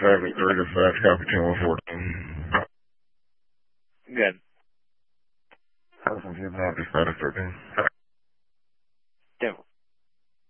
Traffic 3 to 5, copy 10-114. Good. Person 10 dispatch 13.